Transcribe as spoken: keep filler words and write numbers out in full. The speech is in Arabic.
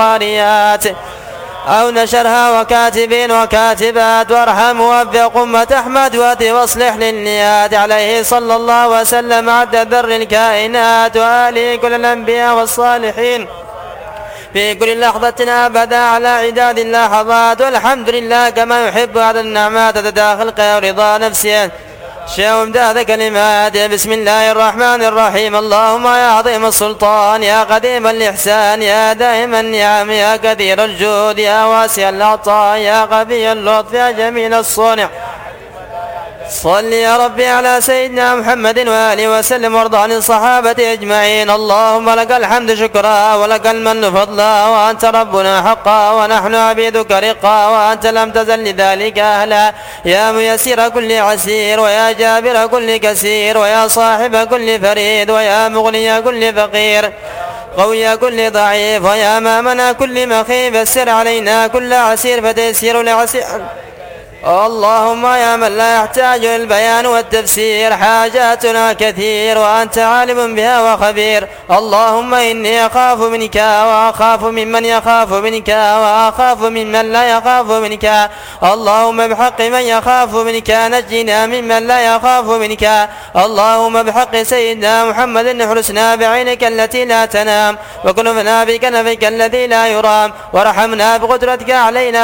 القاريات أو نشرها وكاتبين وكاتبات، وارحم ووفق أمة أحمد وأتي واصلح للنيات، عليه صلى الله وسلم عد ذر الكائنات وآله كل الأنبياء والصالحين في كل لحظة أبدا على عداد اللحظات. والحمد لله كما يحب هذا النعمات تداخل ورضا نفسه شيء امداد كلمات. بسم الله الرحمن الرحيم. اللهم يا عظيم السلطان يا قديم الإحسان يا دائم النعم يا كثير الجود يا واسع العطاء يا قوي اللطف يا جميل الصنع، صل يا ربي على سيدنا محمد وآله وسلم وارض عن الصحابة أجمعين. اللهم لك الحمد شكرا ولك المن فضلا، وأنت ربنا حقا ونحن عبيدك رقا، وأنت لم تزل لذلك أهلا. يا ميسر كل عسير ويا جابر كل كسير ويا صاحب كل فريد ويا مغني كل فقير قوي كل ضعيف ويا مامنا كل مخيف، يسر علينا كل عسير فتيسير لعسير. اللهم يا من لا يحتاج البيان والتفسير حاجاتنا كثير وأنت عالم بها وخبير. اللهم إني أخاف منك وأخاف ممن يخاف منك وأخاف ممن لا يخاف منك. اللهم بحق من يخاف منك نجنا ممن لا يخاف منك. اللهم بحق سيدنا محمد احرسنا بعينك التي لا تنام، وكلفنا بكنفك الذي لا يرام، وارحمنا بقدرتك علينا